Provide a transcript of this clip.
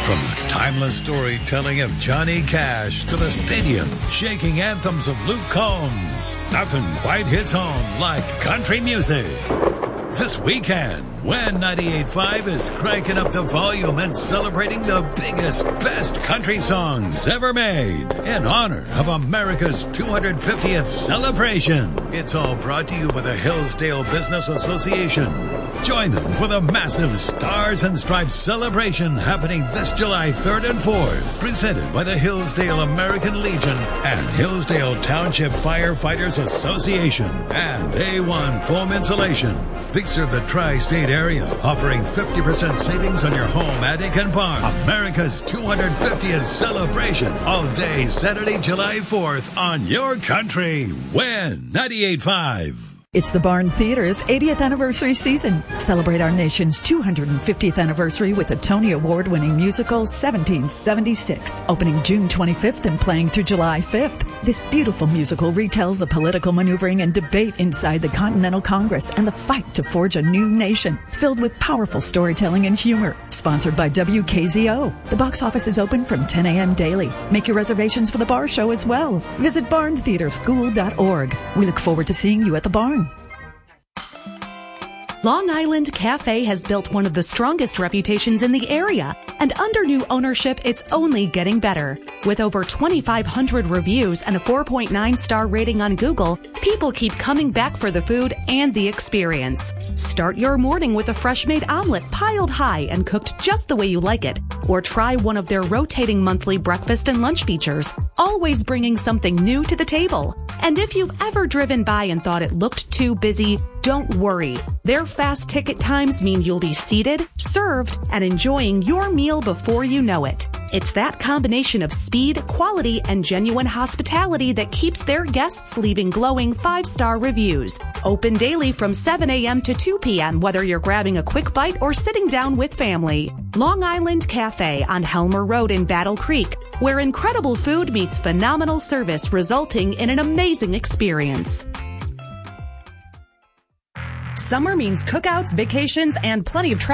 From the timeless storytelling of Johnny Cash to the stadium shaking anthems of Luke Combs, nothing quite hits home like country music. This weekend, when 98.5 is cranking up the volume and celebrating the biggest, best country songs ever made in honor of America's 250th celebration. It's all brought to you by the Hillsdale Business Association. Join them for the massive Stars and Stripes celebration happening this July 3rd and 4th, presented by the Hillsdale American Legion and Hillsdale Township Firefighters Association and A1 Foam Insulation. They serve the tri-state area, offering 50% savings on your home, attic, and barn. America's 250th celebration, all day Saturday, July 4th on your country. Win 98.5. It's the Barn Theater's 80th anniversary season. Celebrate our nation's 250th anniversary with the Tony Award-winning musical 1776. Opening June 25th and playing through July 5th. This beautiful musical retells the political maneuvering and debate inside the Continental Congress and the fight to forge a new nation. Filled with powerful storytelling and humor. Sponsored by WKZO. The box office is open from 10 a.m. daily. Make your reservations for the bar show as well. Visit barntheaterschool.org. We look forward to seeing you at the barn. Long Island Cafe has built one of the strongest reputations in the area, and under new ownership, it's only getting better. With over 2,500 reviews and a 4.9-star rating on Google, people keep coming back for the food and the experience. Start your morning with a fresh-made omelet piled high and cooked just the way you like it, or try one of their rotating monthly breakfast and lunch features, always bringing something new to the table. And if you've ever driven by and thought it looked too busy, don't worry. Their fast ticket times mean you'll be seated, served, and enjoying your meal before you know it. It's that combination of speed, quality, and genuine hospitality that keeps their guests leaving glowing 5-star reviews. Open daily from 7 a.m. to 2 p.m., whether you're grabbing a quick bite or sitting down with family. Long Island Cafe on Helmer Road in Battle Creek, where incredible food meets phenomenal service, resulting in an amazing experience. Summer means cookouts, vacations, and plenty of travel.